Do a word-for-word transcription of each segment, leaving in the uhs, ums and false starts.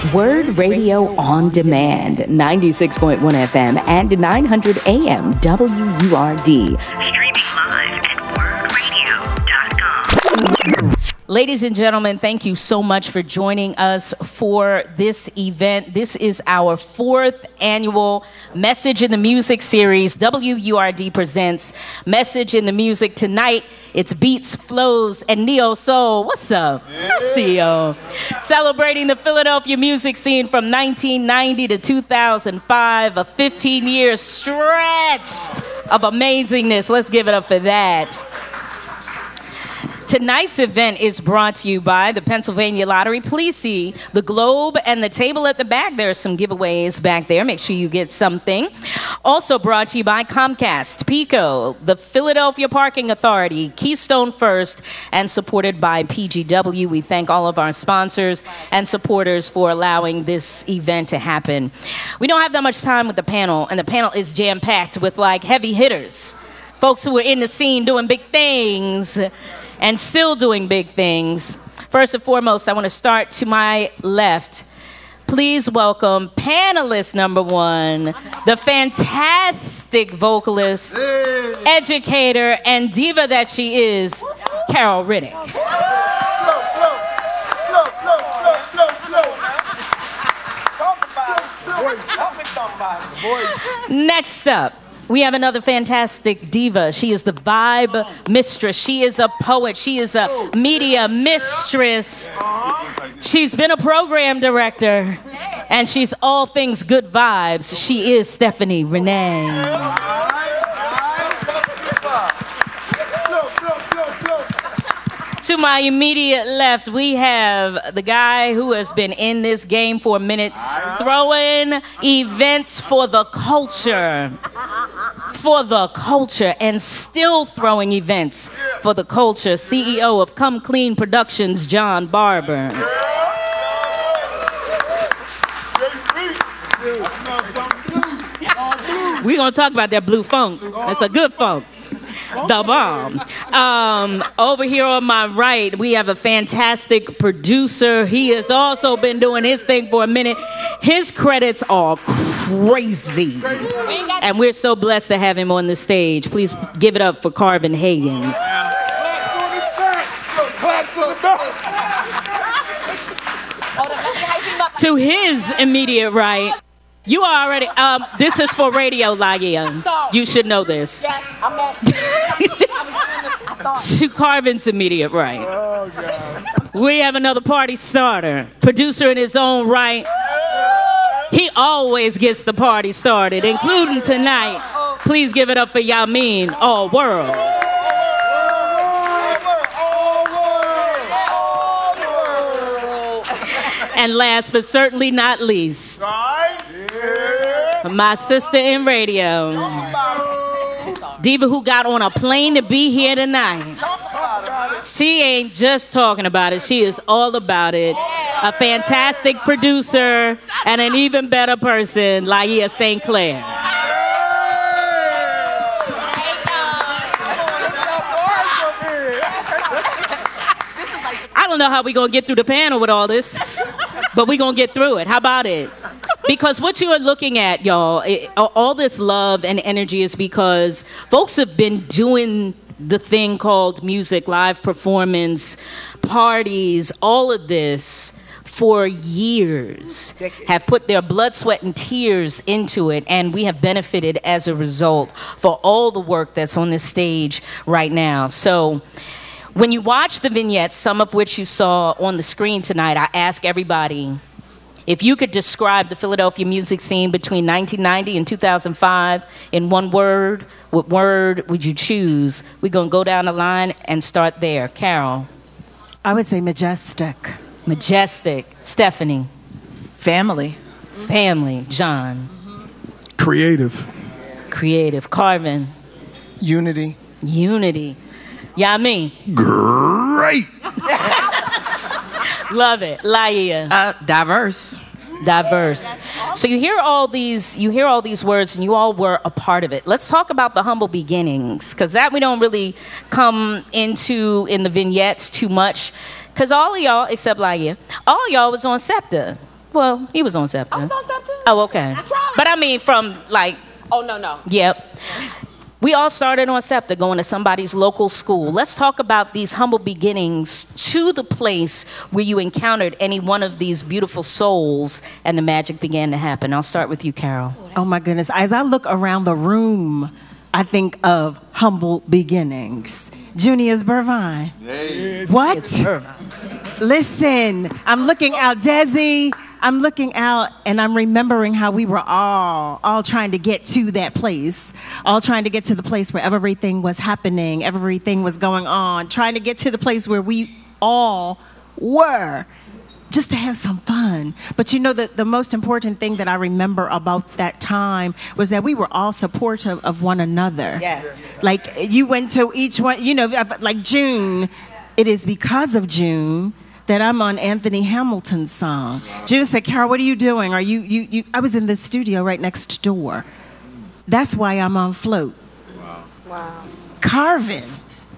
Word Radio on Demand, ninety-six point one F M and nine hundred A M W U R D. Streaming live at word radio dot com. Ladies and gentlemen, thank you so much for joining us for this event. This is our fourth annual Message in the Music series. W U R D presents Message in the Music. Tonight, it's Beats, Flows, and Neo Soul. What's up? Yeah. I see you. Celebrating the Philadelphia music scene from nineteen ninety to two thousand five, a fifteen-year stretch of amazingness. Let's give it up for that. Tonight's event is brought to you by the Pennsylvania Lottery. Please see the globe and the table at the back. There are some giveaways back there. Make sure you get something. Also brought to you by Comcast, PECO, the Philadelphia Parking Authority, Keystone First, and supported by P G W. We thank all of our sponsors and supporters for allowing this event to happen. We don't have that much time with the panel, and the panel is jam-packed with, like, heavy hitters, folks who are in the scene doing big things and still doing big things. First and foremost, I want to start to my left. Please welcome panelist number one, the fantastic vocalist, hey. educator, and diva that she is, Carol Riddick. Next up, we have another fantastic diva. She is the vibe mistress. She is a poet. She is a media mistress. She's been a program director, and she's all things good vibes. She is Stephanie Renee. To my immediate left, we have the guy who has been in this game for a minute, throwing events for the culture, for the culture, and still throwing events for the culture. C E O of Come Clean Productions, John Barber. We're going to talk about that blue funk. It's a good funk. The bomb. Um, over here on my right, we have a fantastic producer. He has also been doing his thing for a minute. His credits are crazy. And we're so blessed to have him on the stage. Please give it up for Carvin Higgins. To his immediate right, you are already, um, this is for radio, Laia. You should know this. To Carvin's immediate right. We have another party starter, producer in his own right. He always gets the party started, including tonight. Please give it up for Yamin, All World. And last but certainly not least, my sister in radio, diva who got on a plane to be here tonight. She ain't just talking about it, she is all about it. A fantastic producer and an even better person, Laia Saint Clair. I don't know how we're going to get through the panel with all this, but we're going to get through it. How about it? Because what you are looking at, y'all, it, all this love and energy is because folks have been doing the thing called music, live performance, parties, all of this for years, have put their blood, sweat, and tears into it, and we have benefited as a result for all the work that's on this stage right now. So when you watch the vignettes, some of which you saw on the screen tonight, I ask everybody, if you could describe the Philadelphia music scene between nineteen ninety and two thousand five in one word, what word would you choose? We're going to go down the line and start there. Carol. I would say majestic. Majestic. Stephanie. Family. Family. John. Creative. Creative. Carvin. Unity. Unity. Yamin. Great. Love it. Laia. Uh, diverse. Diverse. So you hear all these, you hear all these words, and you all were a part of it. Let's talk about the humble beginnings, because that we don't really come into in the vignettes too much, because all of y'all, except Laia, all of y'all was on SEPTA. Well, he was on SEPTA. I was on SEPTA. Oh, okay. I tried. But I mean, from like, Oh, no, no. yep. We all started on SEPTA, going to somebody's local school. Let's talk about these humble beginnings to the place where you encountered any one of these beautiful souls and the magic began to happen. I'll start with you, Carol. Oh my goodness. As I look around the room, I think of humble beginnings. Junius Burvine. What? Listen, I'm looking out, Desi. I'm looking out and I'm remembering how we were all, all trying to get to that place, all trying to get to the place where everything was happening, everything was going on, trying to get to the place where we all were, just to have some fun. But you know, the, the most important thing that I remember about that time was that we were all supportive of one another. Yes. Like you went to each one, you know, like June, it is because of June that I'm on Anthony Hamilton's song. June said, Carol, what are you doing? Are you, you, you, I was in the studio right next door. That's why I'm on Float. Wow. Wow. Carvin.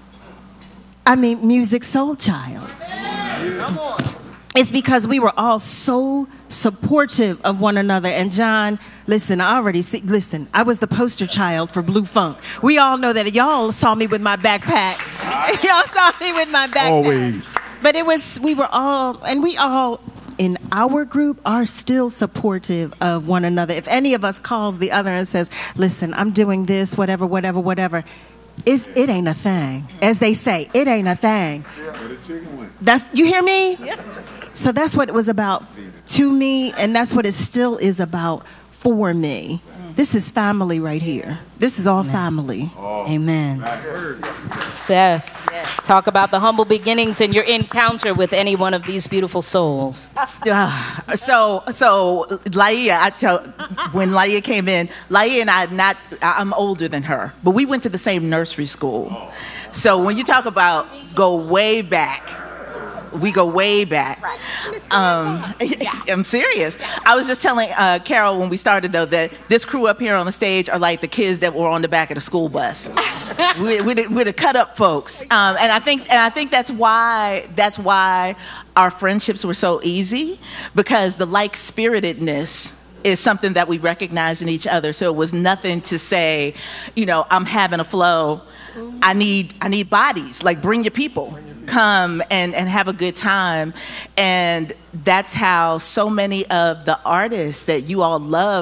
I mean, Music Soul Child. Come on. It's because we were all so supportive of one another. And John, listen, I already see, listen, I was the poster child for Blue Funk. We all know that. Y'all saw me with my backpack. Y'all saw me with my backpack. Always. But it was, we were all, and we all in our group are still supportive of one another. If any of us calls the other and says, listen, I'm doing this, whatever, whatever, whatever, it's, it ain't a thing. As they say, it ain't a thing. That's, you hear me? Yeah. So that's what it was about to me, and that's what it still is about for me. This is family right here. This is all family. Amen. Steph, talk about the humble beginnings and your encounter with any one of these beautiful souls. Uh, so, so Laia, I tell, when Laia came in, Laia and I, not, I'm older than her, but we went to the same nursery school. So when you talk about go way back, we go way back. Um, I'm serious. I was just telling uh, Carol when we started, though, that this crew up here on the stage are like the kids that were on the back of the school bus. we, we're, the, we're the cut-up folks, um, and I think and I think that's why that's why our friendships were so easy, because the like-spiritedness is something that we recognize in each other. So it was nothing to say, you know, I'm having a flow. I need I need bodies. Like, bring your people. Come and, and have a good time. And that's how so many of the artists that you all love